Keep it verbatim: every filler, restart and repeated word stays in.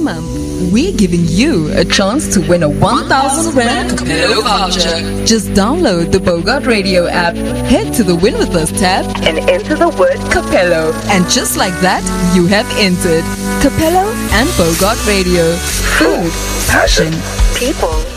month, we're giving you a chance to win a one thousand rand Capello voucher. Just download the Bogart Radio app, head to the Win With Us tab, and enter the word Capello. And just like that, you have entered Capello and Bogart Radio. Food, passion, people.